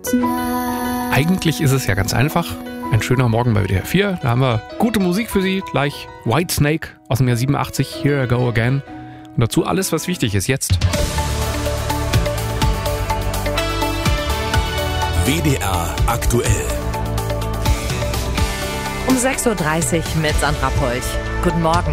Eigentlich ist es ja ganz einfach. Ein schöner Morgen bei WDR 4. Da haben wir gute Musik für Sie. Gleich Whitesnake aus dem Jahr 87, Here I Go Again. Und dazu alles, was wichtig ist jetzt. WDR aktuell. Um 6.30 Uhr mit Sandra Polch. Guten Morgen.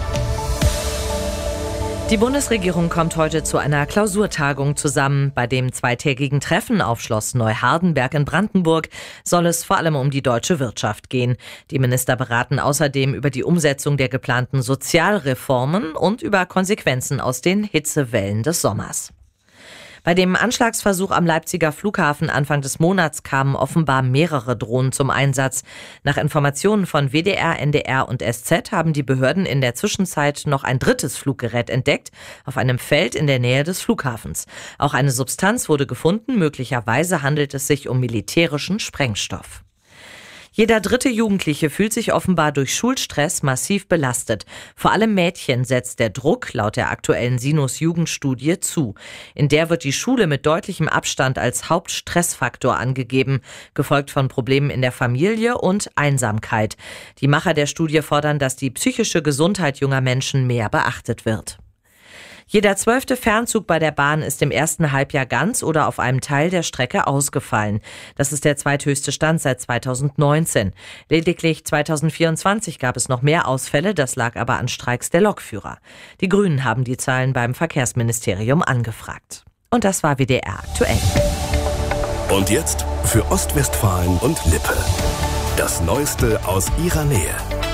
Die Bundesregierung kommt heute zu einer Klausurtagung zusammen. Bei dem zweitägigen Treffen auf Schloss Neuhardenberg in Brandenburg soll es vor allem um die deutsche Wirtschaft gehen. Die Minister beraten außerdem über die Umsetzung der geplanten Sozialreformen und über Konsequenzen aus den Hitzewellen des Sommers. Bei dem Anschlagsversuch am Leipziger Flughafen Anfang des Monats kamen offenbar mehrere Drohnen zum Einsatz. Nach Informationen von WDR, NDR und SZ haben die Behörden in der Zwischenzeit noch ein drittes Fluggerät entdeckt, auf einem Feld in der Nähe des Flughafens. Auch eine Substanz wurde gefunden, möglicherweise handelt es sich um militärischen Sprengstoff. Jeder dritte Jugendliche fühlt sich offenbar durch Schulstress massiv belastet. Vor allem Mädchen setzt der Druck laut der aktuellen Sinus-Jugendstudie zu. In der wird die Schule mit deutlichem Abstand als Hauptstressfaktor angegeben, gefolgt von Problemen in der Familie und Einsamkeit. Die Macher der Studie fordern, dass die psychische Gesundheit junger Menschen mehr beachtet wird. Jeder 12. Fernzug bei der Bahn ist im ersten Halbjahr ganz oder auf einem Teil der Strecke ausgefallen. Das ist der zweithöchste Stand seit 2019. Lediglich 2024 gab es noch mehr Ausfälle, das lag aber an Streiks der Lokführer. Die Grünen haben die Zahlen beim Verkehrsministerium angefragt. Und das war WDR aktuell. Und jetzt für Ostwestfalen und Lippe. Das Neueste aus ihrer Nähe.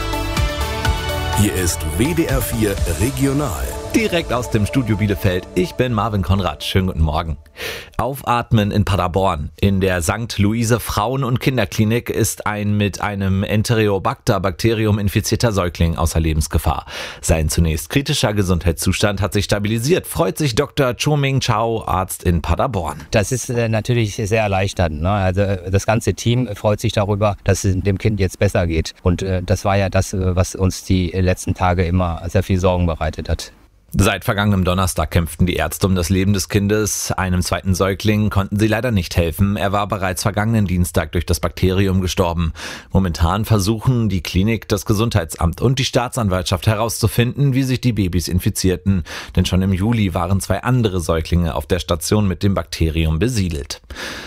Hier ist WDR 4 Regional. Direkt aus dem Studio Bielefeld. Ich bin Marvin Konrad. Schönen guten Morgen. Aufatmen in Paderborn. In der St. Luise Frauen- und Kinderklinik ist ein mit einem Enterobacter-Bakterium infizierter Säugling außer Lebensgefahr. Sein zunächst kritischer Gesundheitszustand hat sich stabilisiert, freut sich Dr. Cho-Ming Chao, Arzt in Paderborn. Das ist natürlich sehr erleichternd. Ne? Also das ganze Team freut sich darüber, dass es dem Kind jetzt besser geht. Und das war ja das, was uns die letzten Tage immer sehr viel Sorgen bereitet hat. Seit vergangenem Donnerstag kämpften die Ärzte um das Leben des Kindes. Einem zweiten Säugling konnten sie leider nicht helfen. Er war bereits vergangenen Dienstag durch das Bakterium gestorben. Momentan versuchen die Klinik, das Gesundheitsamt und die Staatsanwaltschaft herauszufinden, wie sich die Babys infizierten. Denn schon im Juli waren 2 andere Säuglinge auf der Station mit dem Bakterium besiedelt.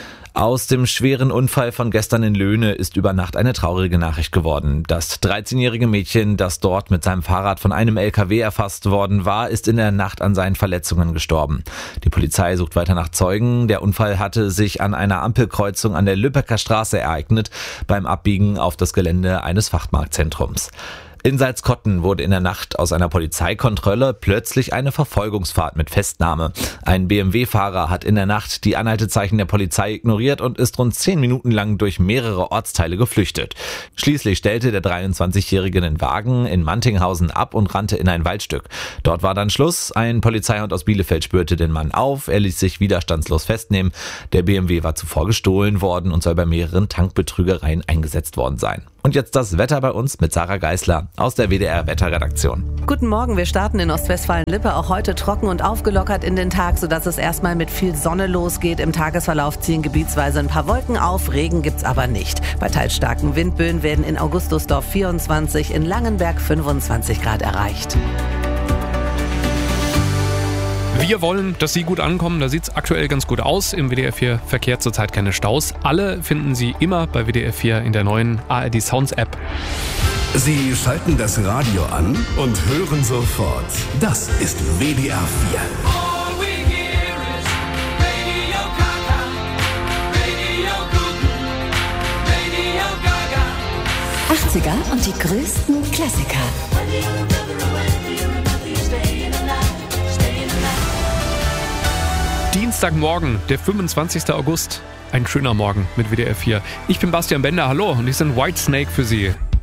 Aus dem schweren Unfall von gestern in Löhne ist über Nacht eine traurige Nachricht geworden. Das 13-jährige Mädchen, das dort mit seinem Fahrrad von einem LKW erfasst worden war, ist in der Nacht an seinen Verletzungen gestorben. Die Polizei sucht weiter nach Zeugen. Der Unfall hatte sich an einer Ampelkreuzung an der Lübecker Straße ereignet, beim Abbiegen auf das Gelände eines Fachmarktzentrums. In Salzkotten wurde in der Nacht aus einer Polizeikontrolle plötzlich eine Verfolgungsfahrt mit Festnahme. Ein BMW-Fahrer hat in der Nacht die Anhaltezeichen der Polizei ignoriert und ist rund 10 Minuten lang durch mehrere Ortsteile geflüchtet. Schließlich stellte der 23-Jährige den Wagen in Mantinghausen ab und rannte in ein Waldstück. Dort war dann Schluss. Ein Polizeihund aus Bielefeld spürte den Mann auf. Er ließ sich widerstandslos festnehmen. Der BMW war zuvor gestohlen worden und soll bei mehreren Tankbetrügereien eingesetzt worden sein. Und jetzt das Wetter bei uns mit Sarah Geisler aus der WDR-Wetterredaktion. Guten Morgen, wir starten in Ostwestfalen-Lippe auch heute trocken und aufgelockert in den Tag, sodass es erstmal mit viel Sonne losgeht. Im Tagesverlauf ziehen gebietsweise ein paar Wolken auf, Regen gibt's aber nicht. Bei teils starken Windböen werden in Augustusdorf 24, in Langenberg 25 Grad erreicht. Wir wollen, dass Sie gut ankommen. Da sieht es aktuell ganz gut aus. Im WDR 4 verkehrt zurzeit keine Staus. Alle finden Sie immer bei WDR 4 in der neuen ARD Sounds App. Sie schalten das Radio an und hören sofort. Das ist WDR 4. 80er und die größten Klassiker. Dienstagmorgen, der 25. August. Ein schöner Morgen mit WDR 4. Ich bin Bastian Bender, hallo, und ich bin Whitesnake für Sie.